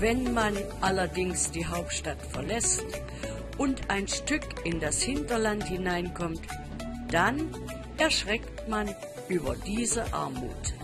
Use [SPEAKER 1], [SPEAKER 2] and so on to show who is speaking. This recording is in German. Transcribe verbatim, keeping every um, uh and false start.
[SPEAKER 1] Wenn man allerdings die Hauptstadt verlässt und ein Stück in das Hinterland hineinkommt, dann erschreckt man über diese Armut.